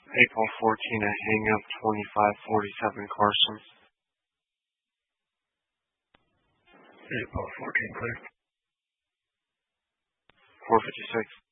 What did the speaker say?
April 14 at Hang Up 2547 Carson. April 14, clear. 456.